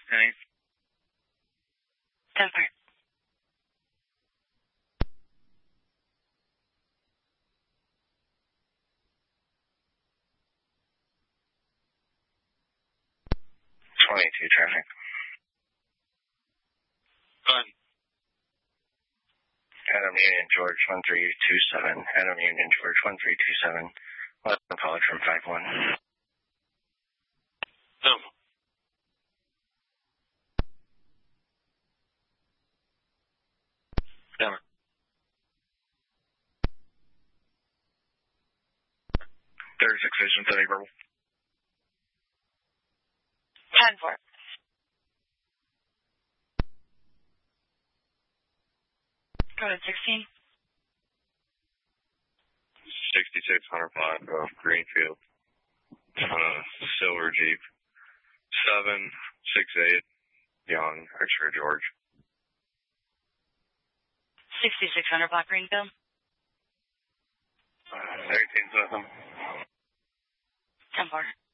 Penny. 10-4. Traffic. Fun. Adam Union George 1327. Adam Union George 1327. College from 51. Damn it. 36 Vision 30 verbal. 10-4. Go ahead, 16. 6600 block of Greenfield. Silver Jeep. 768 Young, X-ray George. 6600 block Greenfield. 18 something. 10-4.